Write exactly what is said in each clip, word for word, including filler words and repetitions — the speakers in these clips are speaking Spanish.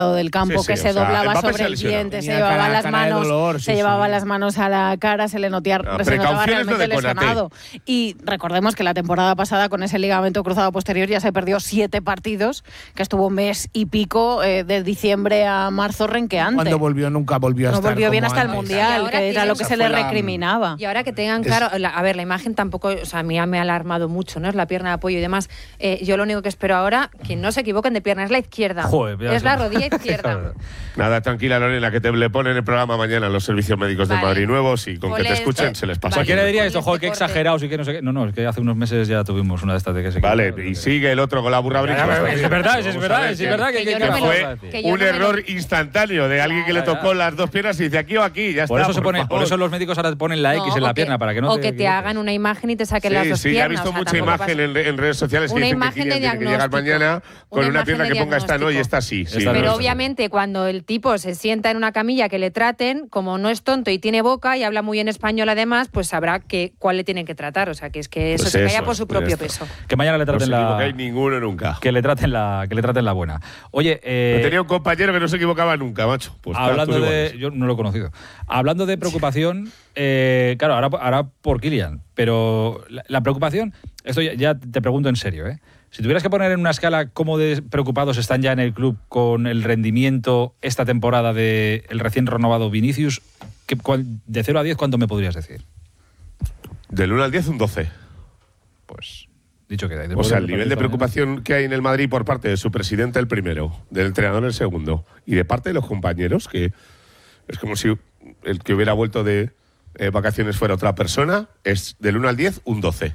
del campo, sí, que sí, se o sea, doblaba Mbappé sobre se el lesionó. diente, se Tenía llevaba cara- las cara de manos, dolor, se sí, llevaba sí. las manos a la cara, se le, notía, Ah, se notaba precauciones no realmente de Konaté. lesionado. Y recordemos que la temporada pasada con ese ligamento cruzado posterior ya se perdió siete partidos, que estuvo un mes y pico eh, de diciembre a marzo renqueante. Cuando volvió nunca volvió a no estar volvió bien como hasta el antes. Mundial, Y ahora que era tiene- lo que esa se le fue la- recriminaba. Y ahora que tengan Es- claro, la- a ver, la imagen tampoco, o sea, a mí me ha alarmado mucho, ¿no? Es la pierna de apoyo y demás. Eh, yo lo único que espero ahora, que no se equivoquen de pierna, es la izquierda. Joder, ya es sé. la rodilla izquierda. Nada, tranquila, Lorena, que te le ponen el programa mañana los servicios médicos de Vale. Madrid nuevos y con que te Ponle- escuchen se les pasa. Vale. Cualquiera diría Ponle esto, este joder, qué corte. exagerados y que no sé qué. No, no, es que hace unos meses ya tuvimos una de estas de que se Vale, y sigue el otro con la burra Ya, brinca. Es verdad, es verdad, es verdad que, Que que- yo que no me lo- fue que yo un no me error lo- instantáneo de alguien que le Ya, ya. tocó las dos piernas y dice aquí o aquí, ya Por está. eso se pone, por favor. eso los médicos ahora ponen la X No, en la o pierna que- para que no o te que te equivoques. hagan una imagen y te saquen Sí, las dos sí, piernas. he visto o sea, mucha tampoco imagen pasa- en, en redes sociales que Una dicen que imagen de Kylian tiene que llegar diagnóstico. mañana con Una una imagen pierna de que ponga esta no y diagnóstico. esta sí. sí. Esta no, Pero esta obviamente cuando el tipo se sienta en una camilla que le traten, como no es tonto y tiene boca y habla muy bien español además, pues sabrá que cuál le tienen que tratar. O sea, que es que eso Pues se eso, calla por su pues propio ya peso. Que mañana le No traten se la equivocáis ninguno nunca. que le traten la que le traten la buena. Oye, eh, Tenía un compañero que no se equivocaba nunca, macho. Pues claro, hablando todos de iguales. yo no lo he conocido. Hablando de preocupación, eh, claro, ahora, ahora por Kylian, pero la, la preocupación, esto ya, ya te pregunto en serio, ¿eh? Si tuvieras que poner en una escala cómo de preocupados están ya en el club con el rendimiento esta temporada de el recién renovado Vinicius, ¿qué, cuál, de cero a diez, ¿cuánto me podrías decir? Del uno al diez, un doce. Pues dicho que O sea, el nivel de preocupación que hay en el Madrid por parte de su presidente el primero, del entrenador el segundo, y de parte de los compañeros, que es como si el que hubiera vuelto de eh, vacaciones fuera otra persona, es del uno al diez, un doce.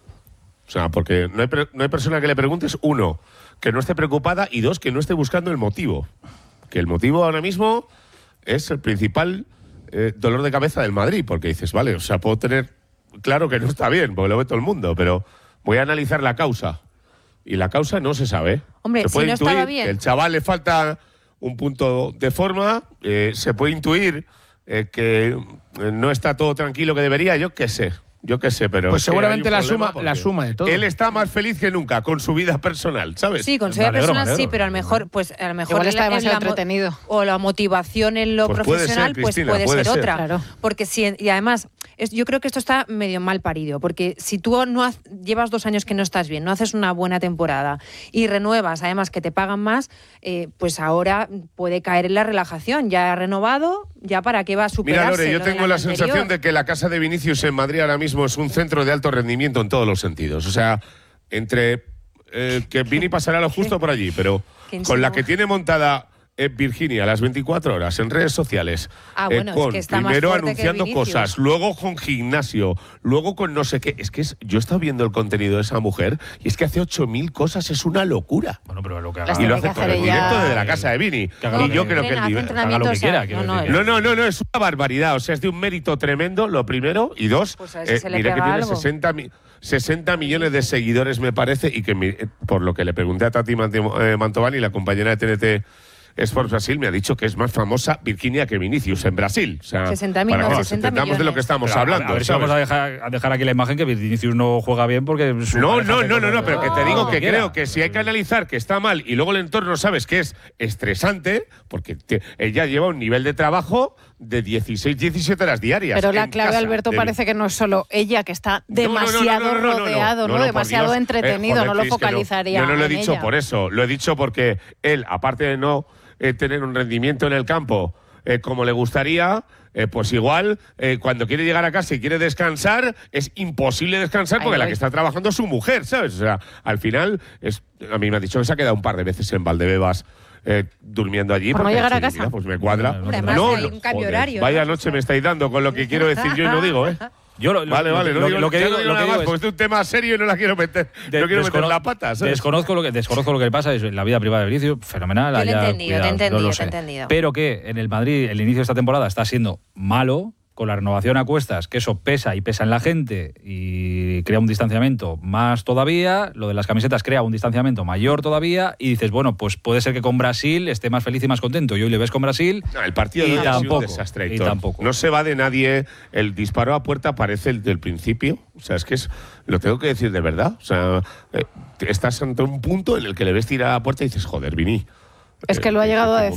O sea, porque no hay, pre- no hay persona que le preguntes, uno, que no esté preocupada, y dos, que no esté buscando el motivo. Que el motivo ahora mismo es el principal eh, dolor de cabeza del Madrid, porque dices, vale, o sea, puedo tener claro que no está bien, porque lo ve todo el mundo, pero voy a analizar la causa. Y la causa no se sabe. Hombre, se si puede no intuir estaba bien. que el chaval le falta un punto de forma, eh, se puede intuir eh, que eh, no está todo tranquilo que debería, yo qué sé. Yo qué sé, pero... Pues es que hay seguramente un la problema suma- porque la suma de todo. Él está más feliz que nunca con su vida personal, ¿sabes? Sí, con su Me vida alegro, personal me alegro. sí, pero a lo mejor, pues a lo mejor Igual está en la- en demasiado la mo- entretenido. o la motivación en lo Pues puede profesional, ser, pues Cristina, puede, puede ser, ser. otra. Claro. Porque si y además es- yo creo que esto está medio mal parido, porque si tú no haz- llevas dos años que no estás bien, no haces una buena temporada y renuevas, además que te pagan más, eh, pues ahora puede caer en la relajación. Ya ha renovado, ya para qué va a superarse. Mira, Lore, yo lo del tengo la año sensación anterior. de que la casa de Vinicius en Madrid ahora mismo es un centro de alto rendimiento en todos los sentidos. O sea, entre eh, que Vini pasará lo justo por allí, pero ¿Qué con la insinúa? que tiene montada eh, Virginia las veinticuatro horas en redes sociales, Ah, eh, bueno, es con que está más primero fuerte que anunciando Vinicius. cosas, luego con gimnasio, luego con no sé qué. Es que es- yo he estado viendo el contenido de esa mujer y es que hace ocho mil cosas, es una locura. Bueno, pero lo que Las haga. Y lo tiene que hace con hacer el ella. directo desde la casa de Vini. Que haga Y lo yo que- creo que el Entrena, hace nivel... entrenamiento, haga lo que o sea, quiera, quiero no, no, decir. No, no, no, no, es una barbaridad. O sea, es de un mérito tremendo, lo primero. Y dos, Pues a ver si eh, se le mire que pega tiene algo. sesenta, mi- sesenta millones de seguidores, me parece, y que mi- eh, por lo que le pregunté a Tati Mante- eh, Mantovani, la compañera de T N T Sports Brasil, me ha dicho que es más famosa Virginia que Vinicius en Brasil. O sea, sesenta mil, para no, que nos sesenta entendamos de lo que millones. estamos Pero a- hablando. A ver si ¿sabes? vamos a dejar, a dejar aquí la imagen que Vinicius no juega bien porque... su No, pareja no, hace no, no, cosas- no, pero que te digo No, que quiera. creo que si hay que analizar que está mal y luego el entorno sabes que es estresante, porque te- ella lleva un nivel de trabajo de dieciséis, diecisiete horas diarias. Pero la en clave, casa Alberto, de- parece que no es solo ella, que está No, no, no, no, demasiado no, no, no, no, rodeado, ¿no? no, por demasiado Dios. entretenido, Eh, joder, no lo Cris, que focalizaría Yo no lo he en dicho ella. por eso, lo he dicho porque él, aparte de no eh, tener un rendimiento en el campo eh, como le gustaría, eh, pues igual eh, cuando quiere llegar a casa y quiere descansar, es imposible descansar Ahí porque la voy. que está trabajando es su mujer, ¿sabes? O sea, al final, es, a mí me ha dicho que se ha quedado un par de veces en Valdebebas eh, durmiendo allí. Por no porque llegar ha a dicho, casa. "Mira, pues me cuadra. Hombre, además no, hay no, un cambio joder, horario, vaya ¿no? noche me estáis dando con lo que quiero decir yo y no digo, ¿eh? Yo lo, lo- Vale, lo- vale, no lo, digo, lo que ya digo, no digo lo nada que más, digo porque es- es un tema serio y no la quiero meter, de- no quiero meter descono- la pata, ¿sabes? Desconozco lo que desconozco lo que le pasa es la vida privada de Vinicius, fenomenal. Yo lo he haya entendido, te he cuidado, entendido, no lo te he sé. entendido. Pero que en el Madrid el inicio de esta temporada está siendo malo, con la renovación a cuestas, que eso pesa y pesa en la gente y crea un distanciamiento más todavía, lo de las camisetas crea un distanciamiento mayor todavía y dices, bueno, pues puede ser que con Brasil esté más feliz y más contento. Y hoy le ves con Brasil No, el partido y de hoy ha sido tampoco, un desastre, y Héctor. tampoco. No se va de nadie. El disparo a puerta parece el del principio. O sea, es que es, lo tengo que decir de verdad. O sea, eh, estás ante un punto en el que le ves tirar a puerta y dices, joder, Vini. Es que lo ha llegado a como